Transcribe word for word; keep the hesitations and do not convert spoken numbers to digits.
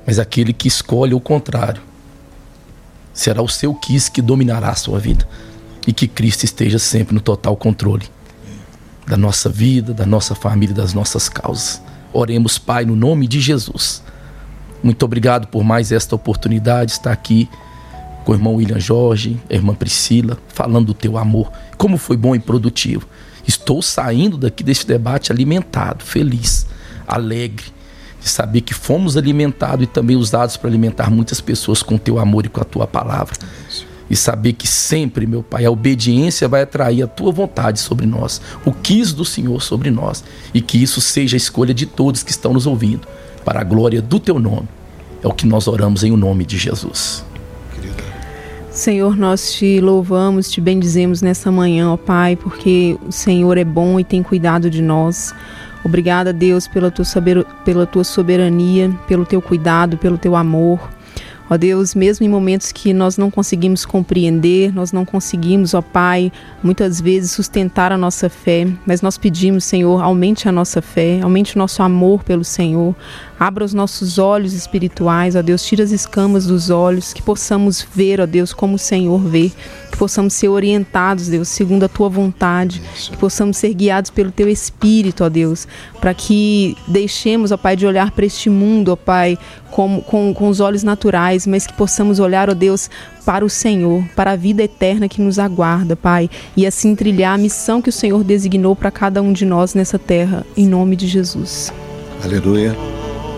Mas aquele que escolhe o contrário, será o seu quis que dominará a sua vida. E que Cristo esteja sempre no total controle da nossa vida, da nossa família, das nossas causas. Oremos, Pai, no nome de Jesus. Muito obrigado por mais esta oportunidade de estar aqui com o irmão William Jorge, a irmã Priscila, falando do teu amor. Como foi bom e produtivo. Estou saindo daqui deste debate alimentado, feliz, alegre, de saber que fomos alimentados e também usados para alimentar muitas pessoas com o teu amor e com a tua palavra. E saber que sempre, meu Pai, a obediência vai atrair a tua vontade sobre nós, o quis do Senhor sobre nós, e que isso seja a escolha de todos que estão nos ouvindo, para a glória do teu nome. É o que nós oramos em o nome de Jesus. Senhor, nós te louvamos, te bendizemos nessa manhã, ó Pai, porque o Senhor é bom e tem cuidado de nós. Obrigada, Deus, pela tua, sober... pela tua soberania, pelo teu cuidado, pelo teu amor. Ó Deus, mesmo em momentos que nós não conseguimos compreender, nós não conseguimos, ó Pai, muitas vezes sustentar a nossa fé, mas nós pedimos, Senhor, aumente a nossa fé, aumente o nosso amor pelo Senhor, abra os nossos olhos espirituais, ó Deus, tira as escamas dos olhos, que possamos ver, ó Deus, como o Senhor vê, que possamos ser orientados, Deus, segundo a Tua vontade, que possamos ser guiados pelo Teu Espírito, ó Deus, para que deixemos, ó Pai, de olhar para este mundo, ó Pai, com, com, com os olhos naturais, mas que possamos olhar, ó Deus, para o Senhor, para a vida eterna que nos aguarda, Pai, e assim trilhar a missão que o Senhor designou para cada um de nós nessa terra, em nome de Jesus. Aleluia.